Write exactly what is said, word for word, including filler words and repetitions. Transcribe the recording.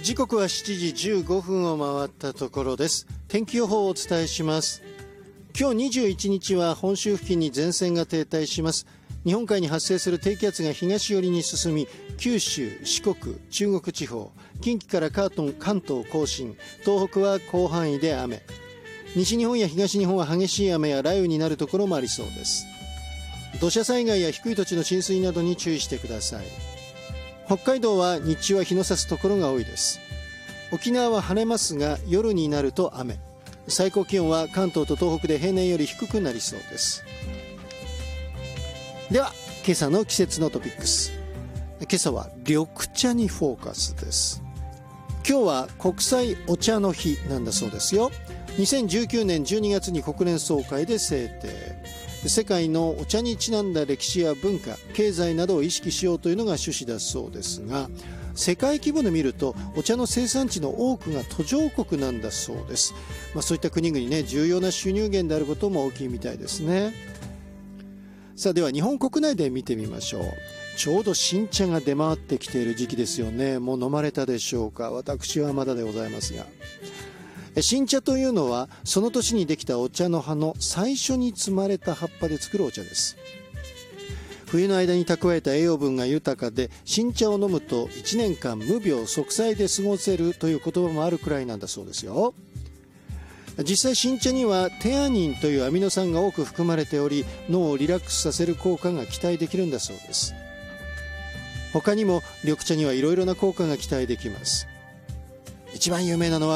時刻はしちじじゅうごふんを回ったところです。天気予報をお伝えします。今日にじゅういちにちは本州付近に前線が停滞します。日本海に発生する低気圧が東寄りに進み、九州、四国、中国地方、近畿から関東、関東甲信、東北は広範囲で雨、西日本や東日本は激しい雨や雷雨になるところもありそうです。土砂災害や低い土地の浸水などに注意してください。北海道は日中は日の差すところが多いです。沖縄は晴れますが夜になると雨、最高気温は関東と東北で平年より低くなりそうです。では今朝の季節のトピックス。今朝は緑茶にフォーカスです。今日は国際お茶の日なんだそうですよ。にせんじゅうきゅうねんじゅうにがつに国連総会で制定。世界のお茶にちなんだ歴史や文化、経済などを意識しようというのが趣旨だそうですが、世界規模で見るとお茶の生産地の多くが途上国なんだそうです。まあ、そういった国々ね、重要な収入源であることも大きいみたいですね。さあ、では日本国内で見てみましょう。ちょうど新茶が出回ってきている時期ですよね。もう飲まれたでしょうか。私はまだでございますが、新茶というのはその年にできたお茶の葉の最初に摘まれた葉っぱで作るお茶です。冬の間に蓄えた栄養分が豊かで、新茶を飲むといちねんかん無病息災で過ごせるという言葉もあるくらいなんだそうですよ。実際新茶にはテアニンというアミノ酸が多く含まれており、脳をリラックスさせる効果が期待できるんだそうです。他にも緑茶にはいろいろな効果が期待できます。一番有名なのは